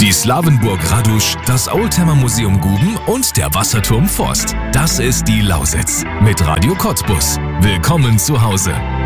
die Slawenburg Radusch, das Oldtimer Museum Guben und der Wasserturm Forst. Das ist die Lausitz mit Radio Cottbus. Willkommen zu Hause.